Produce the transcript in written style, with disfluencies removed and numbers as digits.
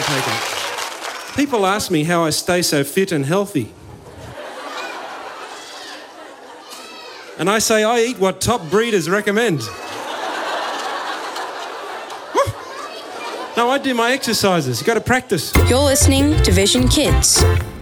taken. People ask me how I stay so fit and healthy. And I say I eat what top breeders recommend. No, I do my exercises. You've got to practice. You're listening to Vision Kids.